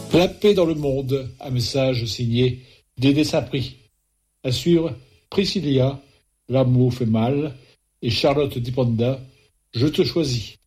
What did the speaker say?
La paix dans le monde, un message signé Dédé Sapri. À suivre, Priscilla, L'amour fait mal, et Charlotte Dipenda, Je te choisis.